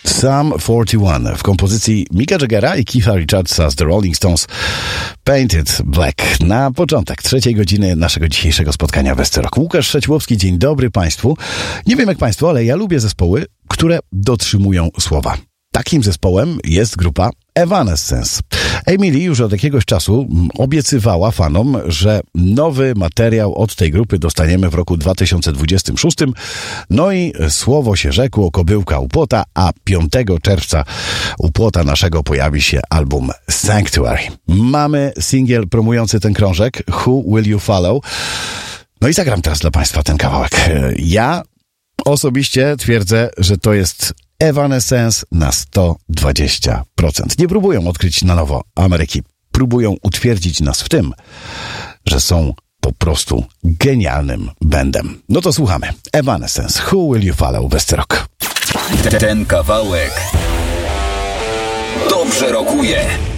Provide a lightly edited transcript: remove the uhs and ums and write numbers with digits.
Sum 41 w kompozycji Micka Jaggera i Keitha Richardsa z The Rolling Stones, Painted Black. Na początek 3. godziny naszego dzisiejszego spotkania w SC Rock. Łukasz Szeciłowski, dzień dobry Państwu. Nie wiem jak Państwo, ale ja lubię zespoły, które dotrzymują słowa. Takim zespołem jest grupa Evanescence. Emily już od jakiegoś czasu obiecywała fanom, że nowy materiał od tej grupy dostaniemy w roku 2026. No i słowo się rzekło, kobyłka u płota, a 5 czerwca u płota naszego pojawi się album Sanctuary. Mamy singiel promujący ten krążek, Who Will You Follow? No i zagram teraz dla Państwa ten kawałek. Ja osobiście twierdzę, że to jest Evanescence na 120%. Nie próbują odkryć na nowo Ameryki. Próbują utwierdzić nas w tym, że są po prostu genialnym bandem. No to słuchamy. Evanescence, Who Will You Follow? West Rock. Ten kawałek dobrze rokuje.